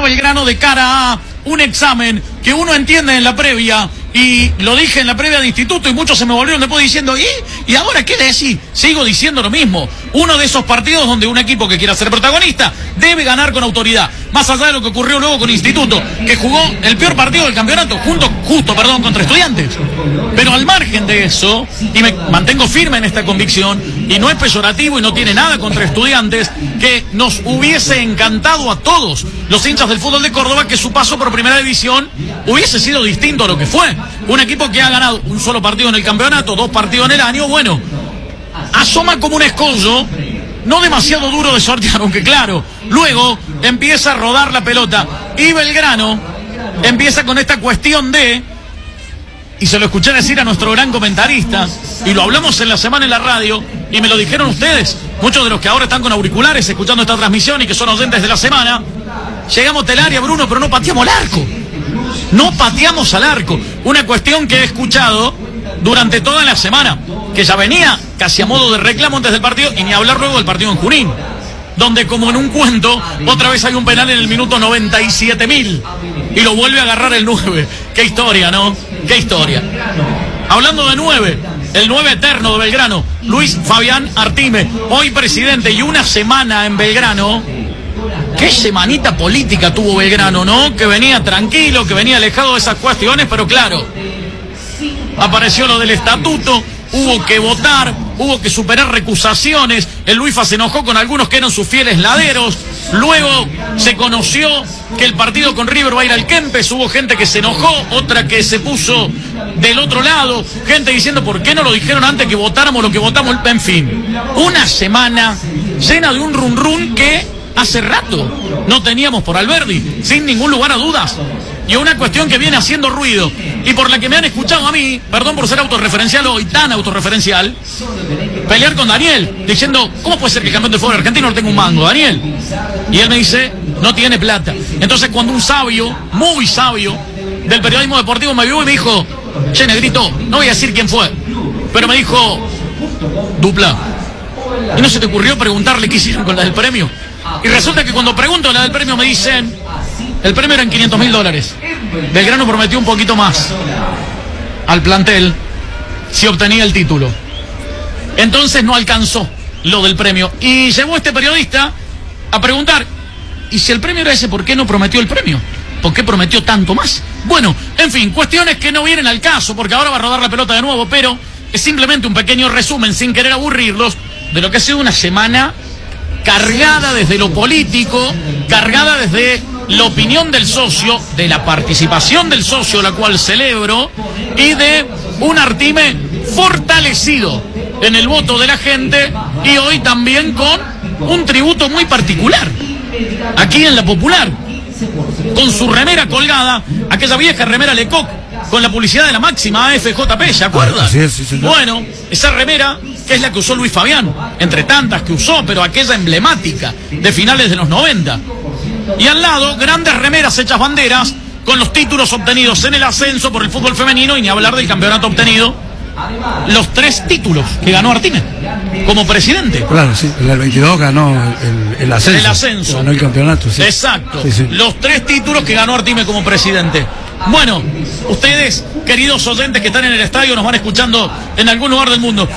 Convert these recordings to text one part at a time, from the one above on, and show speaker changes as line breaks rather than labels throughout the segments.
Belgrano de cara a un examen que uno entiende en la previa, y lo dije en la previa de instituto y muchos se me volvieron después diciendo, ¿y ahora qué decir? Sigo diciendo lo mismo. Uno de esos partidos donde un equipo que quiera ser protagonista debe ganar con autoridad. Más allá de lo que ocurrió luego con Instituto, que jugó el peor partido del campeonato, justo contra Estudiantes. Pero al margen de eso, y me mantengo firme en esta convicción, y no es peyorativo y no tiene nada contra Estudiantes, que nos hubiese encantado a todos los hinchas del fútbol de Córdoba que su paso por primera división hubiese sido distinto a lo que fue. Un equipo que ha ganado un solo partido en el campeonato, 2 partidos en el año, bueno, asoma como un escollo, no demasiado duro de sortear, aunque claro, luego empieza a rodar la pelota, y Belgrano empieza con esta cuestión de, y se lo escuché decir a nuestro gran comentarista, y lo hablamos en la semana en la radio, y me lo dijeron ustedes, muchos de los que ahora están con auriculares escuchando esta transmisión y que son oyentes de la semana, llegamos del área, Bruno, pero no pateamos al arco. No pateamos al arco. Una cuestión que he escuchado durante toda la semana, que ya venía casi a modo de reclamo antes del partido, y ni hablar luego del partido en Junín, donde como en un cuento, otra vez hay un penal en el minuto 97.000 y lo vuelve a agarrar el 9. Qué historia, ¿no? Qué historia. Hablando de 9, el 9 eterno de Belgrano, Luis Fabián Artime, hoy presidente, y una semana en Belgrano. Qué semanita política tuvo Belgrano, ¿no? Que venía tranquilo, que venía alejado de esas cuestiones, pero claro, apareció lo del estatuto, hubo que votar, hubo que superar recusaciones, el Luifa se enojó con algunos que eran sus fieles laderos, luego se conoció que el partido con River va a ir al Kempes, hubo gente que se enojó, otra que se puso del otro lado, gente diciendo ¿por qué no lo dijeron antes que votáramos lo que votamos? En fin, una semana llena de un run que hace rato no teníamos por Alberdi, sin ningún lugar a dudas. Y una cuestión que viene haciendo ruido y por la que me han escuchado a mí, perdón por ser autorreferencial hoy, tan autorreferencial, pelear con Daniel, diciendo, ¿cómo puede ser que el campeón de fútbol argentino no tenga un mango, Daniel? Y él me dice, no tiene plata. Entonces cuando un sabio, muy sabio, del periodismo deportivo me vio y me dijo, che, negrito, no voy a decir quién fue, pero me dijo, dupla. ¿Y no se te ocurrió preguntarle qué hicieron con la del premio? Y resulta que cuando pregunto la del premio me dicen, el premio eran $500.000. Belgrano prometió un poquito más al plantel si obtenía el título. Entonces no alcanzó lo del premio. Y llegó este periodista a preguntar, ¿y si el premio era ese, por qué no prometió el premio? ¿Por qué prometió tanto más? Bueno, en fin, cuestiones que no vienen al caso, porque ahora va a rodar la pelota de nuevo, pero es simplemente un pequeño resumen, sin querer aburrirlos, de lo que ha sido una semana cargada desde lo político, cargada desde la opinión del socio, de la participación del socio, la cual celebro, y de un Artime fortalecido en el voto de la gente, y hoy también con un tributo muy particular, aquí en la Popular, con su remera colgada, aquella vieja remera Lecoq, con la publicidad de la máxima AFJP, ¿se acuerdan?
Sí, sí, señor.
Bueno, esa remera que es la que usó Luis Fabián, entre tantas que usó, pero aquella emblemática de finales de los 90. Y al lado, grandes remeras hechas banderas con los títulos obtenidos en el ascenso por el fútbol femenino, y ni hablar del campeonato obtenido, los 3 títulos que ganó Artime como presidente.
Claro, sí, el 22 ganó el ascenso.
El ascenso.
Ganó el campeonato, sí.
Exacto.
Sí, sí.
Los 3 títulos que ganó Artime como presidente. Bueno, ustedes, queridos oyentes que están en el estadio, nos van escuchando en algún lugar del mundo.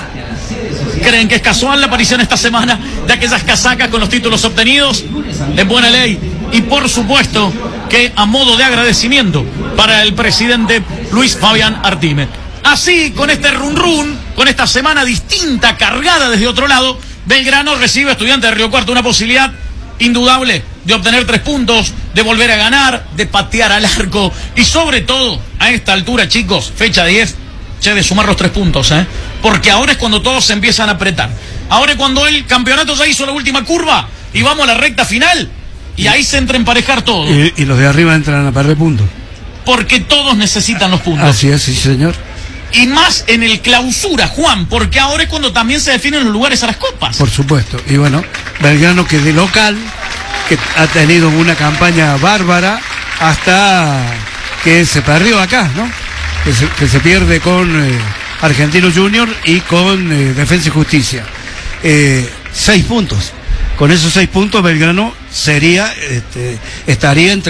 ¿Creen que es casual la aparición esta semana de aquellas casacas con los títulos obtenidos? En buena ley. Y por supuesto que a modo de agradecimiento para el presidente Luis Fabián Artime. Así, con este run, con esta semana distinta, cargada desde otro lado, Belgrano recibe a Estudiantes de Río Cuarto, una posibilidad indudable de obtener 3 puntos, de volver a ganar, de patear al arco, y sobre todo, a esta altura, chicos, fecha 10, de sumar los 3 puntos, porque ahora es cuando todos se empiezan a apretar. Ahora es cuando el campeonato ya hizo la última curva y vamos a la recta final, y ahí se entra a emparejar todo.
Y los de arriba entran a perder puntos.
Porque todos necesitan los puntos.
Así es, sí, señor.
Y más en el clausura, Juan, porque ahora es cuando también se definen los lugares a las copas.
Por supuesto. Y bueno, Belgrano, que de local, que ha tenido una campaña bárbara hasta que se perdió acá, ¿no? Que se pierde con Argentino Junior y con Defensa y Justicia. 6 puntos. Con esos 6 puntos Belgrano estaría entre